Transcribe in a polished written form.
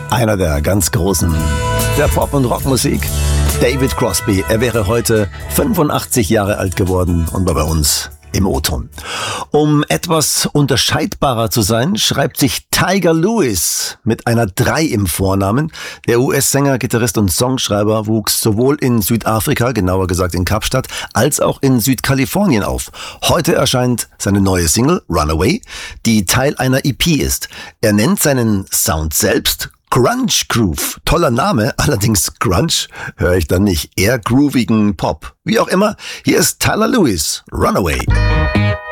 Einer der ganz Großen der Pop- und Rockmusik, David Crosby. Er wäre heute 85 Jahre alt geworden und war bei uns im O-Ton. Um etwas unterscheidbarer zu sein, schreibt sich Tiger Lewis mit einer 3 im Vornamen. Der US-Sänger, Gitarrist und Songschreiber wuchs sowohl in Südafrika, genauer gesagt in Kapstadt, als auch in Südkalifornien auf. Heute erscheint seine neue Single Runaway, die Teil einer EP ist. Er nennt seinen Sound selbst Grunge Groove. Toller Name, allerdings Grunge höre ich dann nicht. Eher groovigen Pop. Wie auch immer, hier ist Tyler Lewis, Runaway.